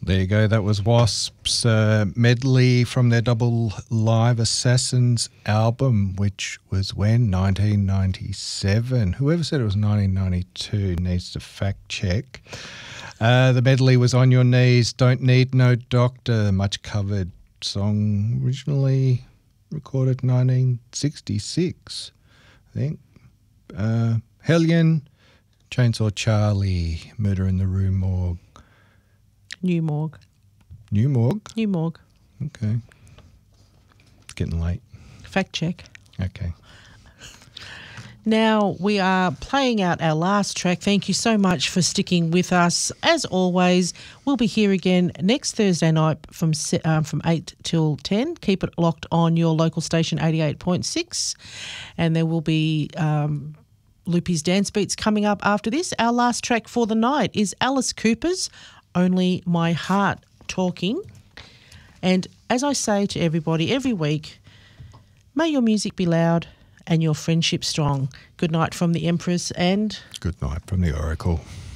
There you go. That was Wasps medley from their double live Assassins album, which was when? 1997. Whoever said it was 1992 needs to fact check. The medley was On Your Knees, Don't Need No Doctor, much covered song, originally recorded 1966, I think. Hellion, Chainsaw Charlie, Murder in the Rue Morgue. New Morgue. New Morgue? New Morgue. Okay. It's getting late. Fact check. Okay. Now we are playing out our last track. Thank you so much for sticking with us. As always, we'll be here again next Thursday night from 8 till 10. Keep it locked on your local station 88.6, and there will be Loopy's Dance Beats coming up after this. Our last track for the night is Alice Cooper's Only My Heart Talking. And as I say to everybody every week, may your music be loud and your friendship strong. Good night from the Empress and... Good night from the Oracle.